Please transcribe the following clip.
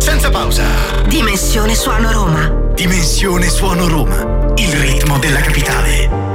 senza pausa. Dimensione Suono Roma. Dimensione Suono Roma, il ritmo della capitale.